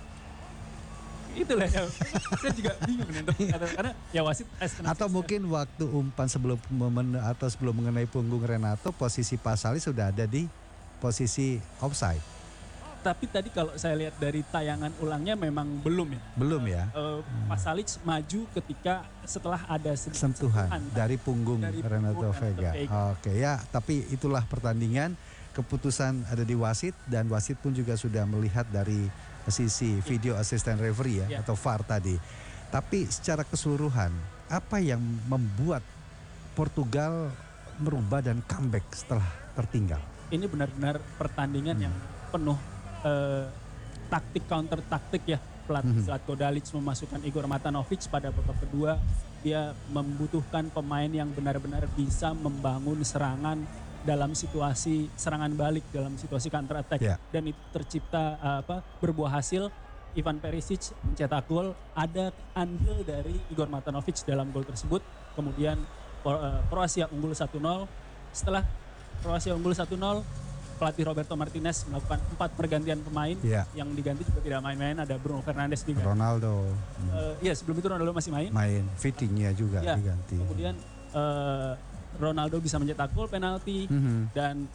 itulah ya. Saya juga bingung nih untuk karena ya wasit atau mungkin waktu umpan sebelum memen, atau sebelum mengenai punggung Renato, posisi Pasalic sudah ada di posisi offside. Tapi tadi kalau saya lihat dari tayangan ulangnya memang belum ya. Belum ya. Uh, hmm. Pasalic maju ketika setelah ada sentuhan, sentuhan dari punggung dari Renato punggung Veiga. Veiga. Oke ya, tapi itulah pertandingan. Keputusan ada di wasit dan wasit pun juga sudah melihat dari sisi video assistant referee ya, ya. atau V A R tadi. Tapi secara keseluruhan apa yang membuat Portugal merubah dan comeback setelah tertinggal? Ini benar-benar pertandingan hmm. yang penuh eh, taktik counter taktik ya. Pelatih hmm. Zlatko Dalic memasukkan Igor Matanovic pada babak kedua. Dia membutuhkan pemain yang benar-benar bisa membangun serangan dalam situasi serangan balik, dalam situasi counter attack yeah. dan itu tercipta uh, apa berbuah hasil. Ivan Perisic mencetak gol, ada andil dari Igor Matanovic dalam gol tersebut. Kemudian uh, Kroasia unggul satu nol. Setelah Kroasia unggul satu nol, pelatih Roberto Martinez melakukan empat pergantian pemain yeah. yang diganti juga tidak main-main. Ada Bruno Fernandes diganti. Ronaldo. Uh, iya sebelum itu Ronaldo masih main. Main, Vitinha juga yeah. diganti. Kemudian uh, Ronaldo bisa mencetak gol penalti mm-hmm. dan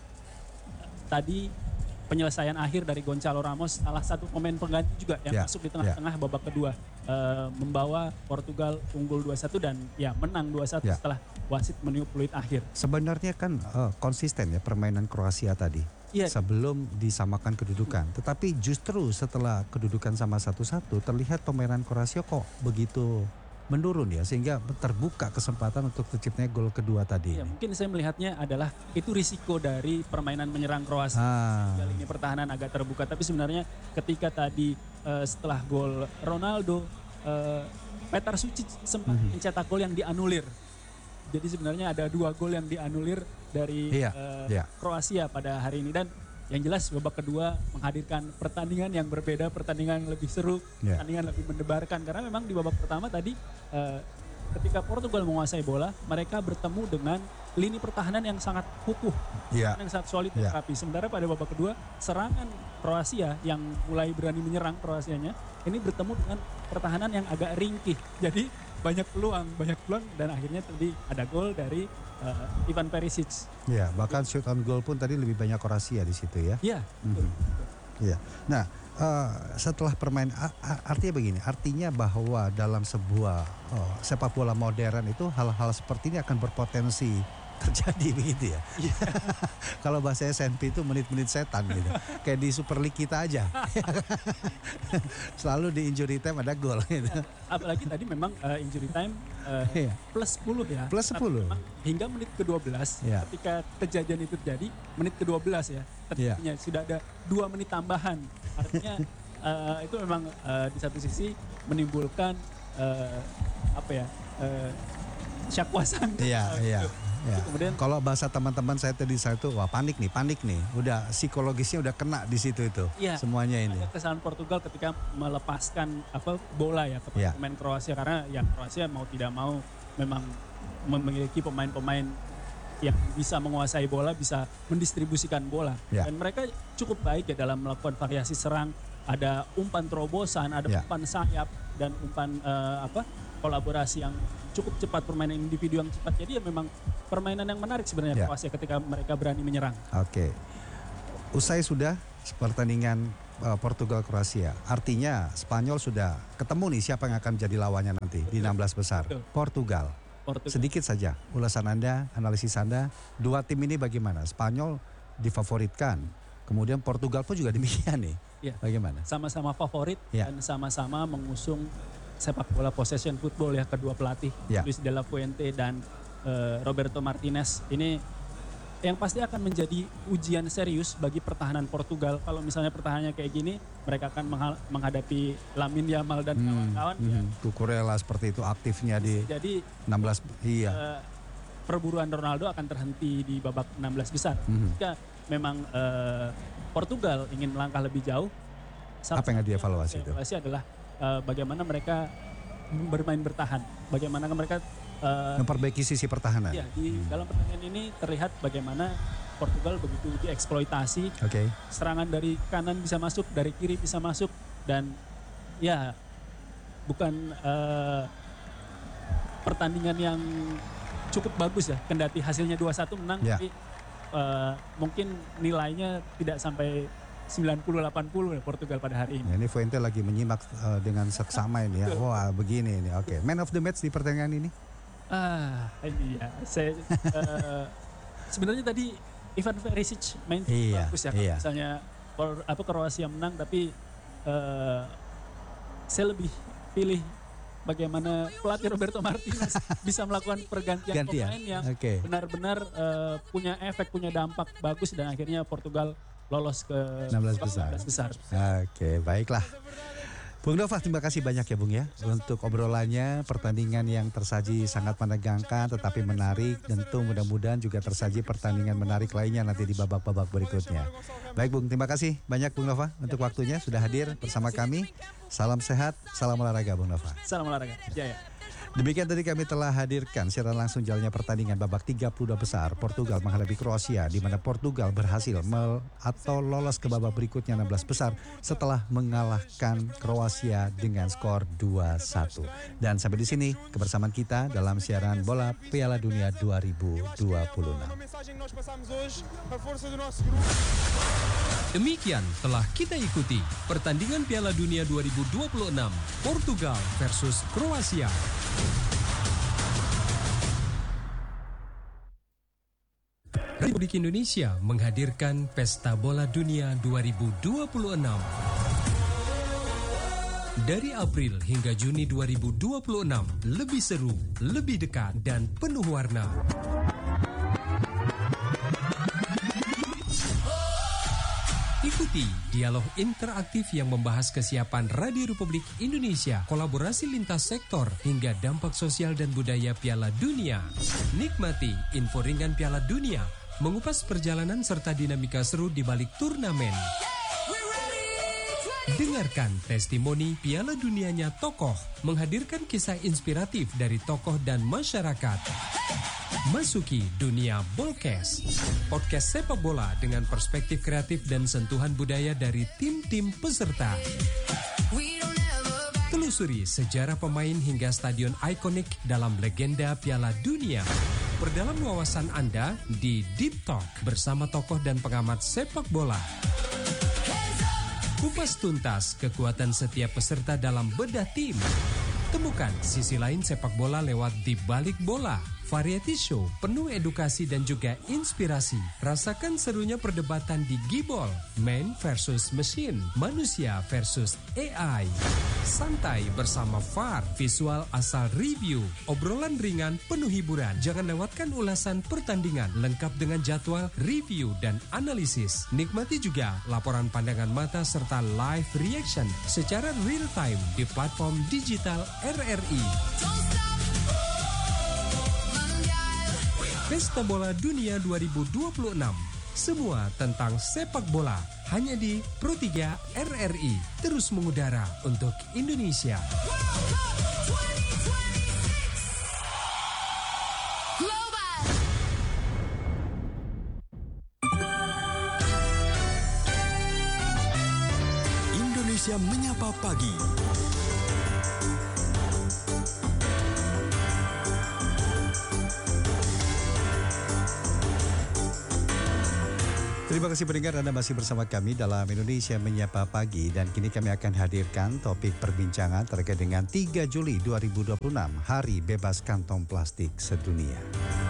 tadi penyelesaian akhir dari Gonçalo Ramos salah satu pemain pengganti juga yang yeah. masuk di tengah-tengah yeah. babak kedua uh, membawa Portugal unggul dua satu dan ya menang dua satu yeah. setelah wasit meniup peluit akhir. Sebenarnya kan uh, konsisten ya permainan Kroasia tadi yeah. sebelum disamakan kedudukan. Tetapi justru setelah kedudukan sama satu-satu terlihat permainan Kroasia kok begitu menurun ya, sehingga terbuka kesempatan untuk terciptanya gol kedua tadi. Ya, mungkin saya melihatnya adalah itu risiko dari permainan menyerang Kroasia. Ah. Lini pertahanan agak terbuka, tapi sebenarnya ketika tadi uh, setelah gol Ronaldo, uh, Petar Sucic sempat mm-hmm. mencetak gol yang dianulir. Jadi sebenarnya ada dua gol yang dianulir dari iya, uh, iya. Kroasia pada hari ini, dan yang jelas babak kedua menghadirkan pertandingan yang berbeda, pertandingan yang lebih seru, yeah. pertandingan lebih mendebarkan. Karena memang di babak pertama tadi uh, ketika Portugal menguasai bola, mereka bertemu dengan lini pertahanan yang sangat kukuh, yeah. yang sangat solid dan yeah. rapi. Sementara pada babak kedua, serangan Kroasia yang mulai berani menyerang Kroasianya, ini bertemu dengan pertahanan yang agak ringkih. Jadi banyak peluang, banyak peluang dan akhirnya tadi ada gol dari uh, Ivan Perisic. Ya, bahkan shoot on goal pun tadi lebih banyak Kroasia di situ ya. Iya. Mm-hmm. Ya. Nah, uh, setelah permain artinya begini, artinya bahwa dalam sebuah uh, sepak bola modern itu hal-hal seperti ini akan berpotensi terjadi begitu ya. Yeah. Kalau bahasa S N P itu menit-menit setan gitu. Kayak di Super League kita aja. Selalu di injury time ada gol gitu. Apalagi tadi memang uh, injury time uh, yeah. plus sepuluh ya. Plus sepuluh. Hingga menit ke dua belas yeah. ketika kejadian itu terjadi, menit ke dua belas ya. Terjadinya yeah. sudah ada dua menit tambahan. Artinya uh, itu memang uh, di satu sisi menimbulkan uh, apa ya? Uh, syakwasan. Iya, uh, iya. Ya. Kemudian kalau bahasa teman-teman saya tadi saya tuh wah panik nih, panik nih. Udah psikologisnya udah kena di situ itu. Ya, semuanya ini. Ada kesalahan Portugal ketika melepaskan apa bola ya ke ya. pemain Kroasia, karena ya Kroasia mau tidak mau memang memiliki pemain-pemain yang bisa menguasai bola, bisa mendistribusikan bola. Ya. Dan mereka cukup baik ya dalam melakukan variasi serang. Ada umpan terobosan, ada Ya. umpan sayap, dan umpan eh, apa kolaborasi yang cukup cepat, permainan individu yang cepat. Jadi ya memang permainan yang menarik sebenarnya Ya. Kroasia ketika mereka berani menyerang. Oke. Usai sudah pertandingan uh, Portugal Kroasia. Artinya Spanyol sudah ketemu nih siapa yang akan menjadi lawannya nanti di enam belas besar. Betul. Portugal. Portugal. Sedikit saja ulasan Anda, analisis Anda, dua tim ini bagaimana? Spanyol difavoritkan. Kemudian Portugal pun juga demikian nih. Ya. Bagaimana? Sama-sama favorit Ya. dan sama-sama mengusung sepak bola possession football ya, kedua pelatih Ya. Luis de la Fuente dan eh, Roberto Martinez. Ini yang pasti akan menjadi ujian serius bagi pertahanan Portugal. Kalau misalnya pertahanannya kayak gini, mereka akan mengha- menghadapi Lamine Yamal dan kawan-kawan. Ya. Hmm, Cucurella seperti itu aktifnya di Jadi enam belas. Iya. eh, perburuan Ronaldo akan terhenti di babak enam belas besar. Mhm. Jika memang eh, Portugal ingin melangkah lebih jauh, salah Apa yang satu dievaluasi itu? dievaluasi adalah eh, bagaimana mereka bermain bertahan, bagaimana mereka eh, Memperbaiki sisi pertahanan. ya, di dalam pertandingan ini terlihat bagaimana Portugal begitu dieksploitasi, Oke. serangan dari kanan bisa masuk, dari kiri bisa masuk, dan ya bukan eh, pertandingan yang cukup bagus ya, kendati hasilnya dua satu menang, Ya. tapi eh, mungkin nilainya tidak sampai sembilan puluh delapan puluh ya Portugal pada hari ini. Ya, ini Fuente lagi menyimak uh, dengan seksama ini ya. Wah begini ini. Oke. Man of the match di pertandingan ini? Ah, ini ya. Saya eh, sebenarnya tadi Ivan Perisic main cukup Iya, bagus ya. Kalau iya. misalnya Por- apa Kroasia menang, tapi eh, saya lebih pilih bagaimana pelatih Roberto Martinez bisa melakukan pergantian Ganti ya? pemain yang Oke. benar-benar eh, punya efek, punya dampak bagus, dan akhirnya Portugal lolos ke enam belas babak besar. enam belas besar. Oke, baiklah. Bung Nova, terima kasih banyak ya Bung ya untuk obrolannya. Pertandingan yang tersaji sangat menegangkan tetapi menarik. Tentu mudah-mudahan juga tersaji pertandingan menarik lainnya nanti di babak-babak berikutnya. Baik Bung, terima kasih banyak Bung Nova untuk waktunya sudah hadir bersama kami. Salam sehat, salam olahraga Bung Nova. Salam olahraga. Jaya. Demikian tadi kami telah hadirkan siaran langsung jalannya pertandingan babak tiga puluh dua besar Portugal menghadapi Kroasia, di mana Portugal berhasil mel atau lolos ke babak berikutnya enam belas besar setelah mengalahkan Kroasia dengan skor dua satu. Dan sampai di sini kebersamaan kita dalam siaran bola Piala Dunia dua ribu dua puluh enam. Demikian telah kita ikuti pertandingan Piala Dunia dua ribu dua puluh enam Portugal versus Kroasia. Republik Indonesia menghadirkan Pesta Bola Dunia dua ribu dua puluh enam. Dari April hingga Juni dua ribu dua puluh enam, lebih seru, lebih dekat, dan penuh warna. Ikuti dialog interaktif yang membahas kesiapan Radio Republik Indonesia, kolaborasi lintas sektor, hingga dampak sosial dan budaya Piala Dunia. Nikmati info ringan Piala Dunia, mengupas perjalanan serta dinamika seru di balik turnamen. Dengarkan testimoni Piala Dunianya tokoh, menghadirkan kisah inspiratif dari tokoh dan masyarakat. Masuki dunia Bolkes, podcast sepak bola dengan perspektif kreatif dan sentuhan budaya dari tim-tim peserta. Telusuri sejarah pemain hingga stadion ikonik dalam legenda Piala Dunia. Perdalam wawasan Anda di Deep Talk bersama tokoh dan pengamat sepak bola. Kupas tuntas kekuatan setiap peserta dalam bedah tim. Temukan sisi lain sepak bola lewat Di Balik Bola. Variety show penuh edukasi dan juga inspirasi. Rasakan serunya perdebatan di Gibol, man versus machine, manusia versus A I. Santai bersama V A R, visual asal review, obrolan ringan penuh hiburan. Jangan lewatkan ulasan pertandingan lengkap dengan jadwal, review, dan analisis. Nikmati juga laporan pandangan mata serta live reaction secara real time di platform digital R R I. Pesta Bola Dunia dua ribu dua puluh enam. Semua tentang sepak bola hanya di Pro tiga R R I. Terus mengudara untuk Indonesia. Menyapa Pagi. Terima kasih pendengar, Anda masih bersama kami dalam Indonesia Menyapa Pagi, dan kini kami akan hadirkan topik perbincangan terkait dengan tiga Juli dua ribu dua puluh enam, Hari Bebas Kantong Plastik Sedunia.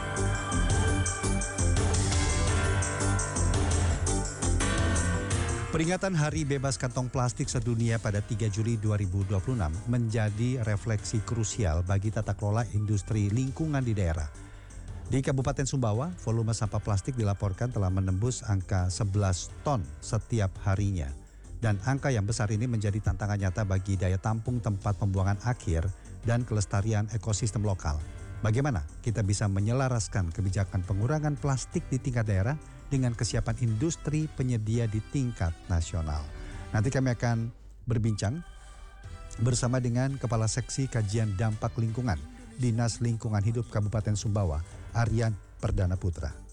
Peringatan Hari Bebas Kantong Plastik Sedunia pada tiga Juli dua ribu dua puluh enam menjadi refleksi krusial bagi tata kelola industri lingkungan di daerah. Di Kabupaten Sumbawa, volume sampah plastik dilaporkan telah menembus angka sebelas ton setiap harinya. Dan angka yang besar ini menjadi tantangan nyata bagi daya tampung tempat pembuangan akhir dan kelestarian ekosistem lokal. Bagaimana kita bisa menyelaraskan kebijakan pengurangan plastik di tingkat daerah dengan kesiapan industri penyedia di tingkat nasional? Nanti kami akan berbincang bersama dengan Kepala Seksi Kajian Dampak Lingkungan Dinas Lingkungan Hidup Kabupaten Sumbawa, Aryan Perdana Putra.